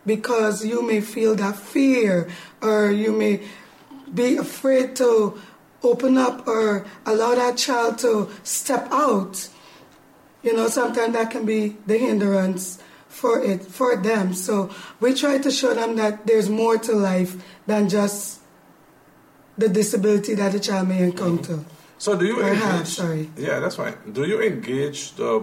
because you may feel that fear, or you may be afraid to open up or allow that child to step out. Sometimes that can be the hindrance for them. So we try to show them that there's more to life than just the disability that the child may encounter. Mm-hmm. So do you engage? Yeah, that's fine. Do you engage the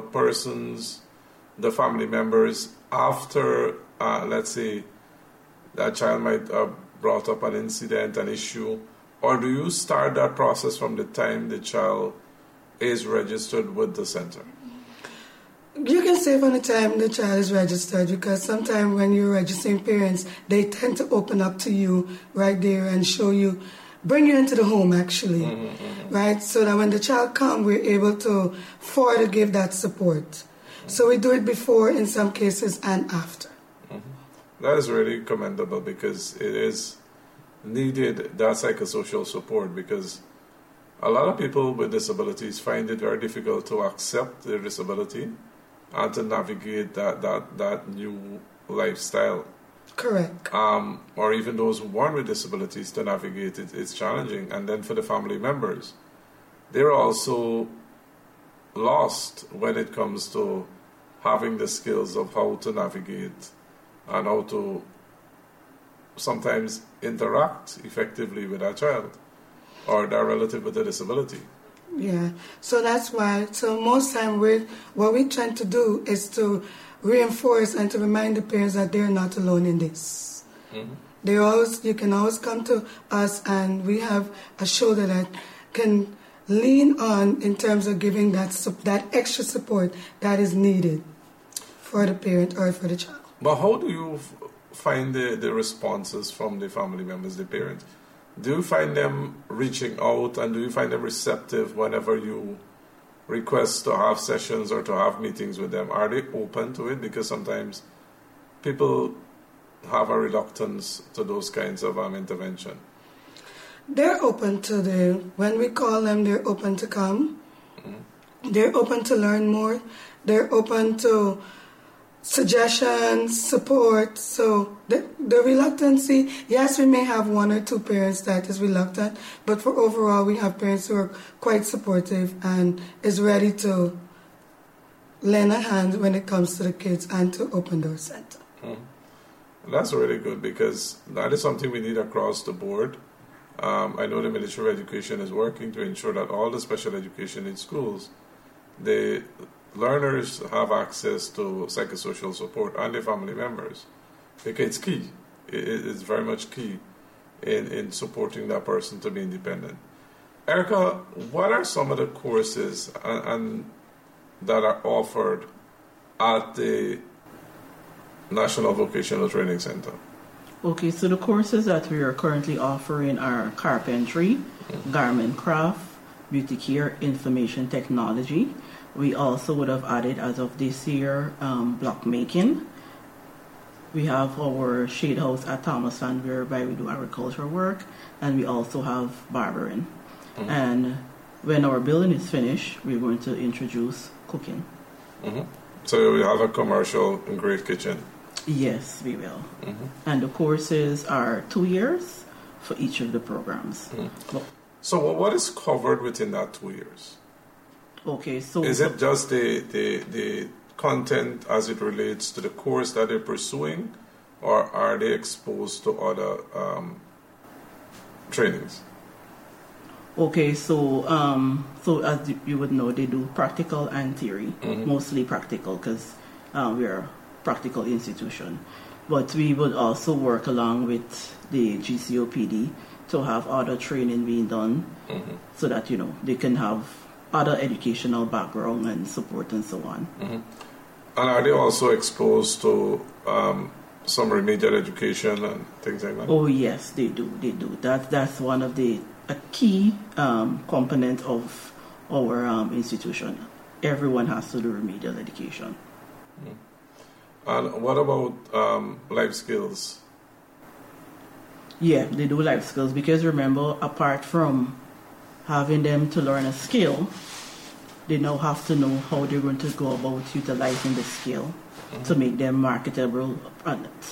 family members after, let's say, that child might have brought up an incident, an issue, or do you start that process from the time the child is registered with the center? You can say from the time the child is registered, because sometimes when you're registering parents, they tend to open up to you right there and bring you into the home actually, right? So that when the child comes, we're able to give that support. So we do it before in some cases and after. That is really commendable, because it is needed, that psychosocial support, because a lot of people with disabilities find it very difficult to accept their disability and to navigate that new lifestyle. Correct. Or even those born with disabilities, to navigate it, it's challenging. And then for the family members, they're also lost when it comes to having the skills of how to navigate and how to sometimes interact effectively with that child or that relative with a disability. Yeah, so that's why. So most time, what we try to do is to reinforce and to remind the parents that they're not alone in this. You can always come to us, and we have a shoulder that can lean on in terms of giving that extra support that is needed for the parent or for the child. But how do you find the responses from the family members, the parents? Do you find them reaching out, and do you find them receptive whenever you request to have sessions or to have meetings with them? Are they open to it? Because sometimes people have a reluctance to those kinds of intervention. They're open to when we call them, they're open to come. They're open to learn more. They're open to suggestions, support. So the reluctancy, yes, we may have one or two parents that is reluctant, but for overall, we have parents who are quite supportive and is ready to lend a hand when it comes to the kids and to Open Door Center. That's really good, because that is something we need across the board. I know the Ministry of Education is working to ensure that all the special education in schools, the learners have access to psychosocial support and their family members, because it's key. It's very much key in supporting that person to be independent. Erica, what are some of the courses and that are offered at the National Vocational Training Center? Okay, so the courses that we are currently offering are carpentry, garment craft, beauty care, information technology. We also would have added, as of this year, block making. We have our shade house at Thomasland, whereby we do agricultural work, and we also have barbering. And when our building is finished, we're going to introduce cooking. So we have a commercial grade kitchen? Yes, we will. And the courses are 2 years for each of the programs. So what is covered within that 2 years? Okay, so is it just the content as it relates to the course that they're pursuing, or are they exposed to other trainings? Okay, so as you would know, they do practical and theory, mostly practical, because we are a practical institution. But we would also work along with the GCOPD to have other training being done, so that they can have other educational background and support and so on. And are they also exposed to some remedial education and things like that? Oh yes, they do. That's one of a key component of our institution. Everyone has to do remedial education. And what about life skills? Yeah, they do life skills, because remember, apart from having them to learn a skill, they now have to know how they're going to go about utilizing the skill to make them marketable.